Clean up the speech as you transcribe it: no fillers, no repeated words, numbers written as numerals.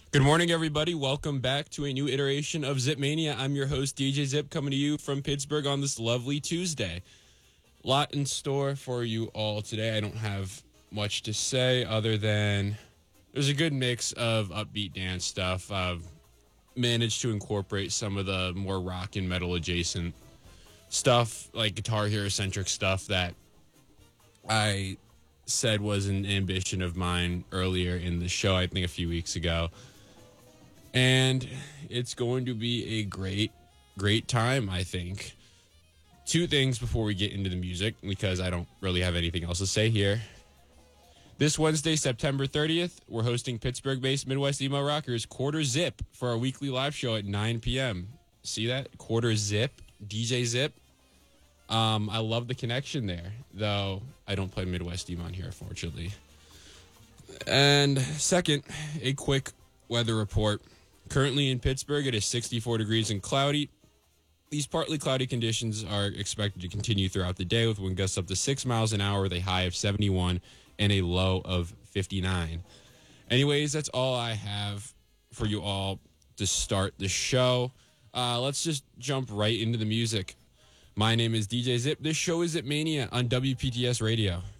Good morning, everybody. Welcome back to a new iteration of Zip Mania. I'm your host, DJ Zip, coming to you from Pittsburgh on this lovely Tuesday. Lot in store for you all today. I don't have much to say other than there's a good mix of upbeat dance stuff. I've managed to incorporate some of the more rock and metal adjacent stuff, like Guitar Hero centric stuff that I said was an ambition of mine earlier in the show, I think a few weeks ago. And it's going to be a great time, I think. Two things before we get into the music, because I don't really have anything else to say here. This Wednesday, September 30th, we're hosting Pittsburgh-based Midwest Emo Rockers Quarter Zip for our weekly live show at 9 p.m. See that? Quarter Zip, DJ Zip. I love the connection there, though I don't play Midwest Emo on here, unfortunately. And second, a quick weather report. Currently in Pittsburgh, it is 64 degrees and cloudy. These partly cloudy conditions are expected to continue throughout the day with wind gusts up to 6 miles an hour with a high of 71 and a low of 59. Anyways, that's all I have for you all to start the show. Let's just jump right into the music. My name is DJ Zip. This show is Zip Mania on WPTS Radio.